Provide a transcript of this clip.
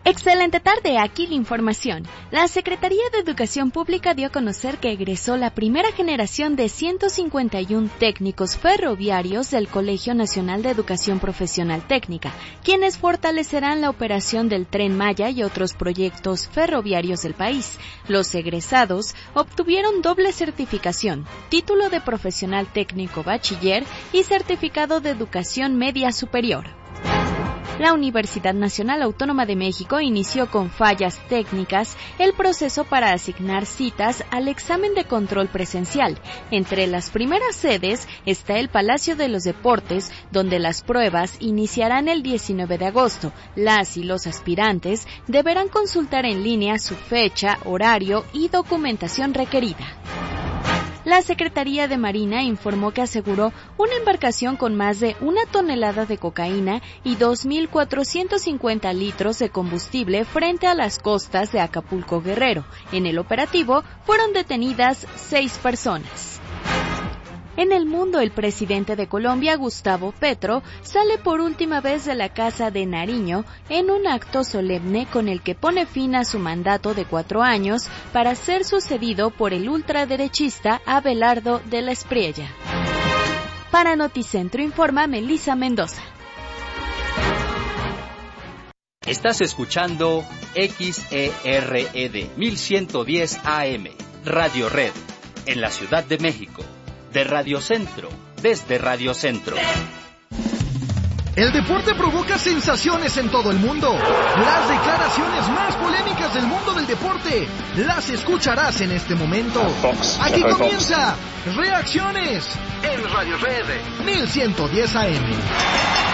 Excelente tarde, aquí la información. La Secretaría de Educación Pública dio a conocer que egresó la primera generación de 151 técnicos ferroviarios del Colegio Nacional de Educación Profesional Técnica, quienes fortalecerán la operación del Tren Maya y otros proyectos ferroviarios del país. Los egresados obtuvieron doble certificación, título de profesional técnico bachiller y certificado de educación media superior. La Universidad Nacional Autónoma de México inició con fallas técnicas el proceso para asignar citas al examen de control presencial. Entre las primeras sedes está el Palacio de los Deportes, donde las pruebas iniciarán el 19 de agosto. Las y los aspirantes deberán consultar en línea su fecha, horario y documentación requerida. La Secretaría de Marina informó que aseguró una embarcación con más de 1 tonelada de cocaína y 2.450 litros de combustible frente a las costas de Acapulco, Guerrero. En el operativo fueron detenidas 6 personas. En el mundo, el presidente de Colombia, Gustavo Petro, sale por última vez de la Casa de Nariño en un acto solemne con el que pone fin a su mandato de 4 años para ser sucedido por el ultraderechista Abelardo de la Espriella. Para Noticentro informa Melissa Mendoza. Estás escuchando XERED 1110 AM, Radio Red, en la Ciudad de México. De Radio Centro, desde Radio Centro. El deporte provoca sensaciones en todo el mundo. Las declaraciones más polémicas del mundo del deporte las escucharás en este momento. Aquí comienza Reacciones en Radio Red 1110 AM.